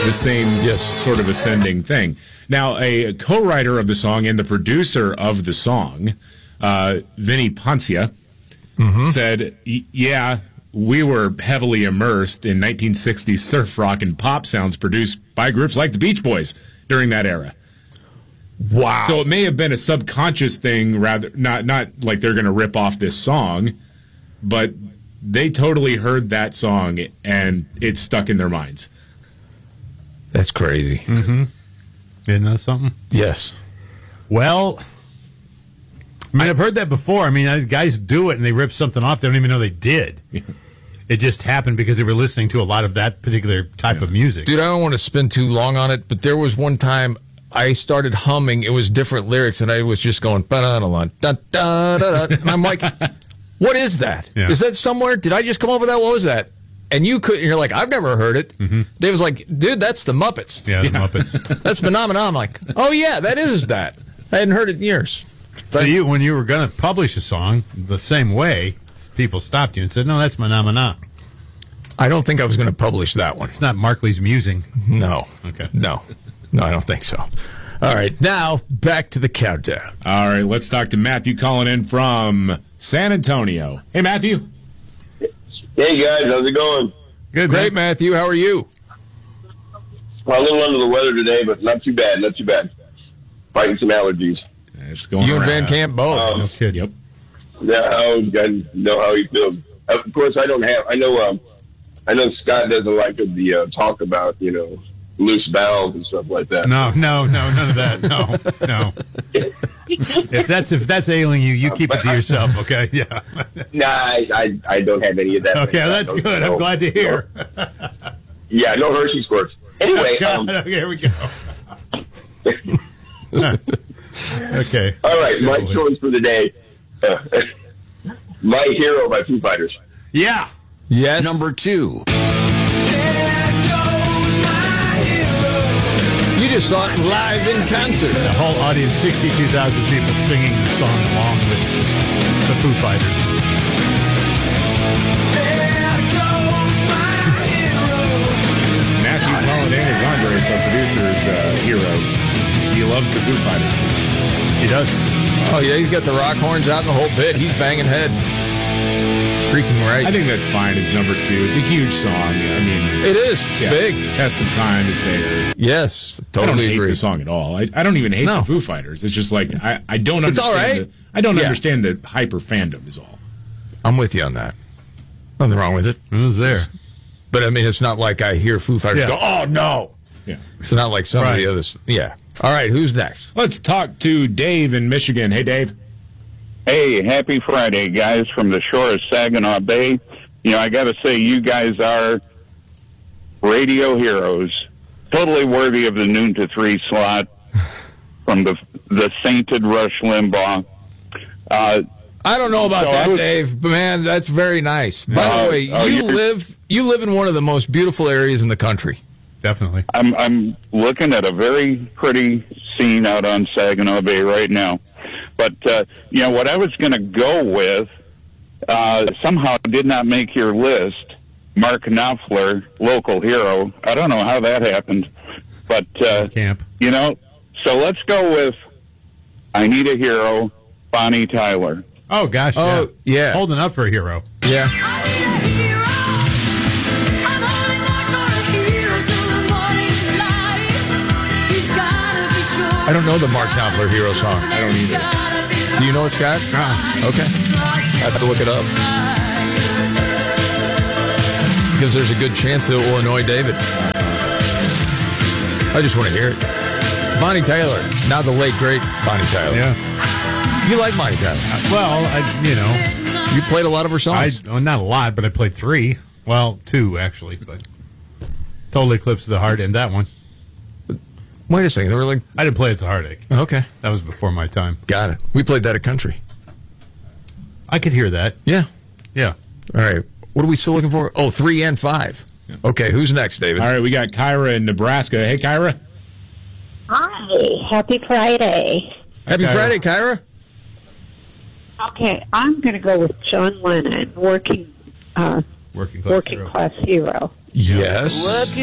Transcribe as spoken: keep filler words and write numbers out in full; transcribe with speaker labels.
Speaker 1: the same
Speaker 2: yes.
Speaker 1: sort of ascending thing. Now, a co-writer of the song and the producer of the song, uh, Vinny Poncia, mm-hmm. said, yeah, we were heavily immersed in nineteen sixties surf rock and pop sounds produced by groups like the Beach Boys during that era.
Speaker 2: Wow.
Speaker 1: So it may have been a subconscious thing, rather not not like they're going to rip off this song, but they totally heard that song and it stuck in their minds.
Speaker 2: That's crazy.
Speaker 3: Mm-hmm. Isn't that something?
Speaker 2: Yes.
Speaker 3: Well, I mean, I, I've heard that before. I mean, guys do it and they rip something off. They don't even know they did. Yeah. It just happened because they were listening to a lot of that particular type yeah. of music.
Speaker 2: Dude, I don't want to spend too long on it, but there was one time I started humming. It was different lyrics, and I was just going, ba-da-da-da, da-da-da-da. And I'm like, what is that? Yeah. Is that somewhere? Did I just come up with that? What was that? And you could, you're like, I've never heard it. Mm-hmm. Dave was like, dude, that's the Muppets.
Speaker 3: Yeah, the yeah. Muppets.
Speaker 2: That's Phenomena. I'm like, oh, yeah, that is that. I hadn't heard it in years.
Speaker 3: So but, you, when you were going to publish a song the same way, people stopped you and said, no, that's Phenomena.
Speaker 2: I don't think I was going to publish that one.
Speaker 3: It's not Markley's Musing.
Speaker 2: No.
Speaker 3: Okay.
Speaker 2: No. No, I don't think so. All right, now back to the countdown.
Speaker 1: All right, let's talk to Matthew calling in from San Antonio. Hey, Matthew.
Speaker 4: Hey, guys. How's it going?
Speaker 2: Good, Great, man. Matthew. How are you?
Speaker 4: Well, a little under the weather today, but not too bad. Not too bad. Fighting some allergies.
Speaker 1: It's going
Speaker 2: You
Speaker 1: around.
Speaker 2: and Van Camp both.
Speaker 4: Um,
Speaker 1: no kid. Yep.
Speaker 4: Yeah, I know how he feels. Of course, I don't have. I know. Um, I know Scott doesn't like the uh, talk about you know loose valves and stuff like that.
Speaker 3: No, no, no, none of that. No, no. if that's if that's ailing you, you keep it to yourself. Okay. Yeah.
Speaker 4: Nah, I, I I don't have any of that.
Speaker 3: Okay, that's good. I'm
Speaker 4: no,
Speaker 3: glad to hear.
Speaker 4: No. Yeah, no Hershey squirts. Anyway, um,
Speaker 3: okay, here we go. Okay.
Speaker 4: All right, my choice for the day. Uh, My Hero by Foo Fighters.
Speaker 3: Yeah.
Speaker 2: Yes.
Speaker 5: Number two.
Speaker 2: You just saw it live in concert.
Speaker 3: The whole audience, sixty-two thousand people singing the song along with the Foo Fighters.
Speaker 1: Matthew calling in is Andres, our producer's uh, hero. He loves the Foo Fighters.
Speaker 3: He does.
Speaker 2: Oh, yeah, he's got the rock horns out in the whole bit. He's banging head. Freaking right.
Speaker 1: I think that's fine as number two. It's a huge song. I mean,
Speaker 2: it is.
Speaker 1: Yeah,
Speaker 2: big.
Speaker 1: Test of Time is there.
Speaker 2: Yes, totally
Speaker 1: I don't
Speaker 2: agree.
Speaker 1: hate the song at all. I, I don't even hate
Speaker 2: no.
Speaker 1: the Foo Fighters. It's just like, I, I don't
Speaker 2: it's
Speaker 1: understand.
Speaker 2: All right.
Speaker 1: The, I don't
Speaker 2: yeah.
Speaker 1: understand the hyper fandom is all.
Speaker 2: I'm with you on that. Nothing wrong with it.
Speaker 3: It was there.
Speaker 2: But, I mean, it's not like I hear Foo Fighters yeah. go, oh, no.
Speaker 1: Yeah.
Speaker 2: It's not like some
Speaker 3: right.
Speaker 2: of the others. Yeah. All right, who's next?
Speaker 1: Let's talk to Dave in Michigan. Hey, Dave.
Speaker 6: Hey, happy Friday, guys, from the shore of Saginaw Bay. You know, I got to say, you guys are radio heroes, totally worthy of the noon to three slot from the the sainted Rush Limbaugh. Uh,
Speaker 2: I don't know about
Speaker 6: so
Speaker 2: that,
Speaker 6: was,
Speaker 2: Dave, but man, that's very nice. By
Speaker 6: uh,
Speaker 2: the way,
Speaker 6: oh,
Speaker 2: you live you live in one of the most beautiful areas in the country.
Speaker 3: Definitely.
Speaker 6: I'm I'm looking at a very pretty scene out on Saginaw Bay right now. But, uh, you know, what I was going to go with uh, somehow did not make your list. Mark Knopfler, local hero. I don't know how that happened. But, uh,
Speaker 3: Camp.
Speaker 6: you know, so let's go with I Need a Hero, Bonnie Tyler.
Speaker 3: Oh, gosh,
Speaker 2: Oh,
Speaker 3: yeah.
Speaker 2: yeah.
Speaker 3: Holding up for a hero.
Speaker 2: Yeah. I don't know the Mark Knopfler hero song.
Speaker 1: I don't either.
Speaker 2: Do you know it, Scott?
Speaker 3: Uh,
Speaker 2: Okay. I have to look it up. Because there's a good chance it will annoy David. I just want to hear it. Bonnie Tyler. Now the late, great Bonnie Tyler.
Speaker 3: yeah.
Speaker 2: You like Bonnie Tyler.
Speaker 3: Well, I, you know.
Speaker 2: You played a lot of her
Speaker 3: I,
Speaker 2: songs.
Speaker 3: well, not a lot, but I played three. Well, two, actually. But Total Eclipse of the Heart and that one.
Speaker 2: Wait a second. They were like,
Speaker 3: I didn't play It's a Heartache.
Speaker 2: okay.
Speaker 3: That was before my time.
Speaker 2: Got it. We played that at country.
Speaker 3: I could hear that.
Speaker 2: Yeah.
Speaker 3: Yeah.
Speaker 2: All right. What are we still looking for? Oh, three and five. Okay. Who's next, David?
Speaker 1: All right, we got Kyra in Nebraska. Hey, Kyra.
Speaker 7: Hi, happy Friday.
Speaker 2: Happy
Speaker 1: Kyra.
Speaker 2: Friday, Kyra.
Speaker 7: Okay, I'm going to go with John Lennon, working, uh,
Speaker 3: Working class
Speaker 7: working
Speaker 3: hero.
Speaker 7: class hero.
Speaker 2: Yes.